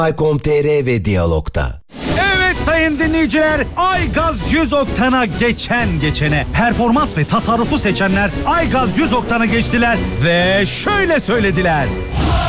Ay.com.tr ve Diyalog'da. Evet sayın dinleyiciler, Aygaz 100 oktana geçene performans ve tasarrufu seçenler Aygaz 100 oktana geçtiler ve şöyle söylediler.